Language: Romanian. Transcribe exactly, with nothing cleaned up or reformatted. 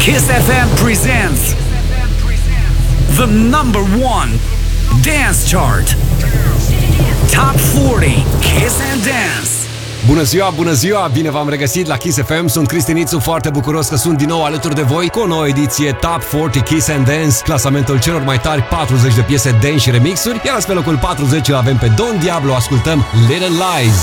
Kiss F M presents the number one dance chart. Top forty Kiss and Dance. Bună ziua, bună ziua, bine v-am regăsit la Kiss F M. Sunt Cristi Nițu, foarte bucuros că sunt din nou alături de voi cu o nouă ediție Top forty Kiss and Dance, clasamentul celor mai tari patruzeci de piese dance și remixuri. Iar astfel locul patruzeci îl avem pe Don Diablo, ascultăm Little Lies.